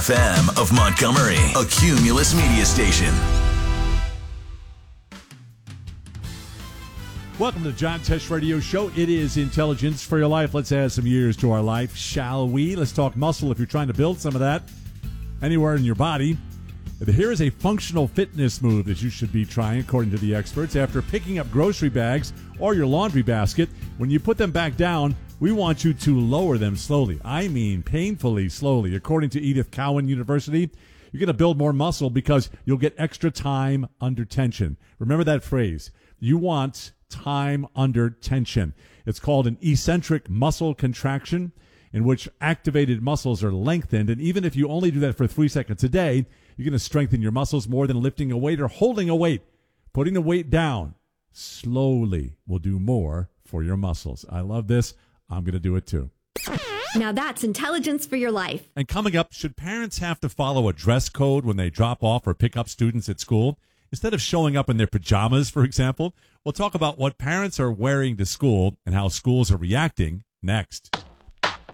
FM of Montgomery, a Cumulus media station. Welcome to the John Tesh Radio Show. It is Intelligence for Your Life. Let's add some years to our life, shall we? Let's talk muscle if you're trying to build some of that anywhere in your body. Here is a functional fitness move that you should be trying, according to the experts. After picking up grocery bags or your laundry basket, when you put them back down, we want you to lower them slowly. I mean painfully slowly. According to Edith Cowan University, you're going to build more muscle because you'll get extra time under tension. Remember that phrase. You want time under tension. It's called an eccentric muscle contraction, in which activated muscles are lengthened. And even if you only do that for 3 seconds a day, you're going to strengthen your muscles more than lifting a weight or holding a weight. Putting the weight down slowly will do more for your muscles. I love this. I'm going to do it too. Now that's Intelligence for Your Life. And coming up, should parents have to follow a dress code when they drop off or pick up students at school? Instead of showing up in their pajamas, for example, we'll talk about what parents are wearing to school and how schools are reacting next.